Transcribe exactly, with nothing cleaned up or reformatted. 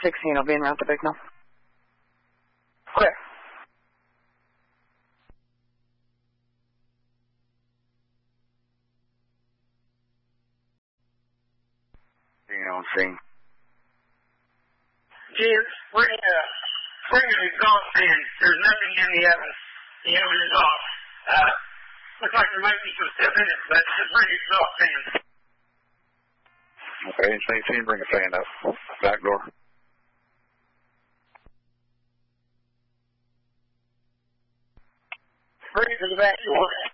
sixteen will be en route to Bicknell. Okay. Being on scene. James, bring, uh, bring an exhaust fan. There's nothing in the oven. The oven is off. Uh, looks like there might be some stuff in it, but just bring an exhaust fan. Okay, eighteen, bring a fan up. Back door. Bring it to the back door.